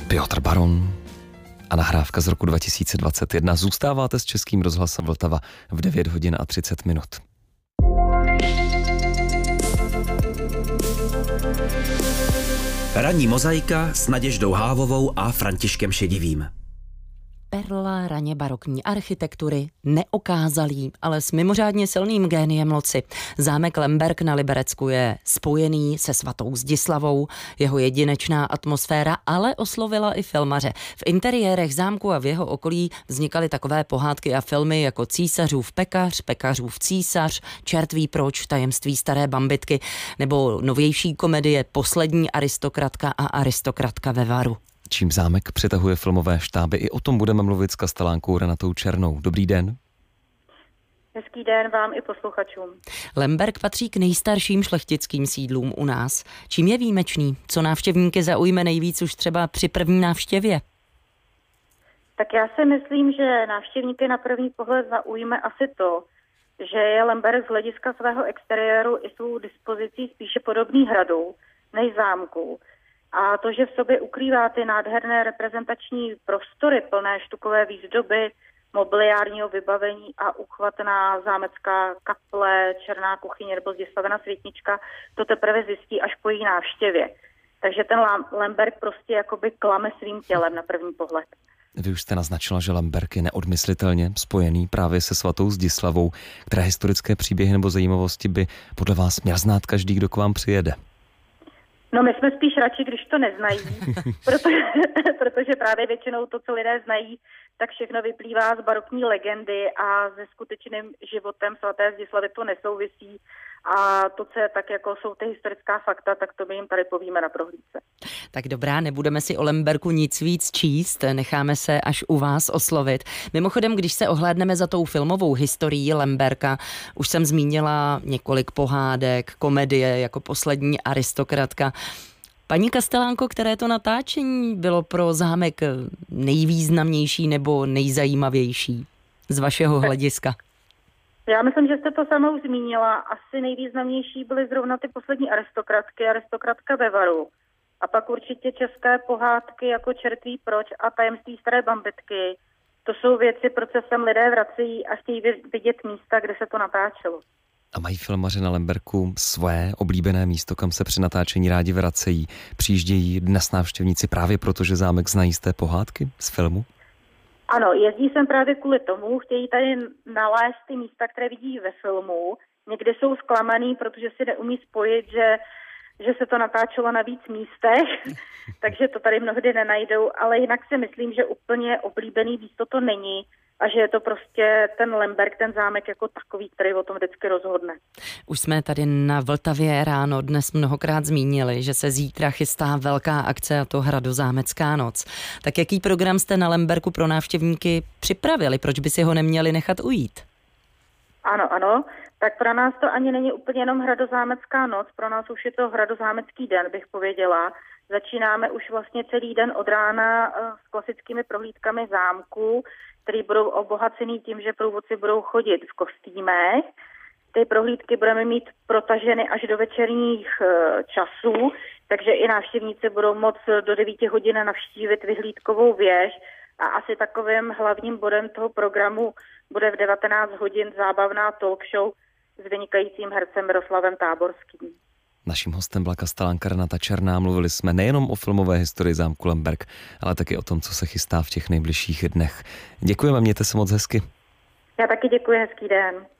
Piotr Baron a nahrávka z roku 2021. Zůstáváte s Českým rozhlasem Vltava v 9 hodin a 30 minut. Ranní mozaika s Naděždou Hávovou a Františkem Šedivým. Perla raně barokní architektury, neokázalý, ale s mimořádně silným géniem loci. Zámek Lemberk na Liberecku je spojený se svatou Zdislavou, jeho jedinečná atmosféra ale oslovila i filmaře. V interiérech zámku a v jeho okolí vznikaly takové pohádky a filmy jako Císařův pekař, Pekařův císař, Čert ví proč, Tajemství staré bambitky nebo novější komedie Poslední aristokratka a aristokratka ve varu. Čím zámek přitahuje filmové štáby, i o tom budeme mluvit s kastelánkou Renatou Černou. Dobrý den. Hezký den vám i posluchačům. Lemberk patří k nejstarším šlechtickým sídlům u nás. Čím je výjimečný? Co návštěvníky zaujme nejvíc už třeba při první návštěvě? Tak já si myslím, že návštěvníky na první pohled zaujme asi to, že je Lemberk z hlediska svého exteriéru i svou dispozicí spíše podobný hradu než zámku. A to, že v sobě ukrývá ty nádherné reprezentační prostory plné štukové výzdoby, mobiliárního vybavení a uchvatná zámecká kaple, černá kuchyně nebo Zdislavina světnička, to teprve zjistí až po její návštěvě. Takže ten Lemberk prostě jakoby klame svým tělem na první pohled. Vy už jste naznačila, že Lemberk je neodmyslitelně spojený právě se svatou Zdislavou, které historické příběhy nebo zajímavosti by podle vás měl znát každý, kdo k vám přijede. No my jsme spíš radši, když to neznají, protože právě většinou to, co lidé znají, tak všechno vyplývá z barokní legendy a se skutečným životem svaté Zdislavy to nesouvisí. A to, co je tak, jako jsou ty historická fakta, tak to my jim tady povíme na prohlídce. Tak dobrá, nebudeme si o Lemberku nic víc číst, necháme se až u vás oslovit. Mimochodem, když se ohlédneme za tou filmovou historií Lemberka, už jsem zmínila několik pohádek, komedie jako Poslední aristokratka. Paní kastelánko, které to natáčení bylo pro zámek nejvýznamnější nebo nejzajímavější z vašeho hlediska? Já myslím, že jste to sama už zmínila. Asi nejvýznamnější byly zrovna ty Poslední aristokratky, aristokratka ve varu. A pak určitě české pohádky jako Čert ví proč a Tajemství staré bambitky. To jsou věci, proč se sem lidé vracejí a chtějí vidět místa, kde se to natáčelo. A mají filmaři na Lemberku své oblíbené místo, kam se při natáčení rádi vracejí? Přijíždějí dnes návštěvníci právě proto, že zámek znají z té pohádky, z filmu? Ano, jezdí sem právě kvůli tomu, chtějí tady nalézt ty místa, které vidí ve filmu. Někdy jsou zklamaný, protože si neumí spojit, že se to natáčelo na víc místech, takže to tady mnohdy nenajdou, ale jinak si myslím, že úplně oblíbený místo to není a že je to prostě ten Lemberk, ten zámek jako takový, který o tom vždycky rozhodne. Už jsme tady na Vltavě ráno dnes mnohokrát zmínili, že se zítra chystá velká akce a to Hradozámecká noc. Tak jaký program jste na Lemberku pro návštěvníky připravili? Proč by si ho neměli nechat ujít? Ano, tak pro nás to ani není úplně jenom Hradozámecká noc, pro nás už je to Hradozámecký den, bych pověděla. Začínáme už vlastně celý den od rána s klasickými prohlídkami zámku, který budou obohacený tím, že průvodci budou chodit v kostýmech. Ty prohlídky budeme mít protaženy až do večerních časů, takže i návštěvníci budou moct do 9 hodin navštívit vyhlídkovou věž a asi takovým hlavním bodem toho programu bude v 19 hodin zábavná talk show s vynikajícím hercem Miroslavem Táborským. Naším hostem byla kastelánka Renata Černá. Mluvili jsme nejenom o filmové historii zámku Lemberk, ale taky o tom, co se chystá v těch nejbližších dnech. Děkujeme, mějte se moc hezky. Já taky děkuji, hezký den.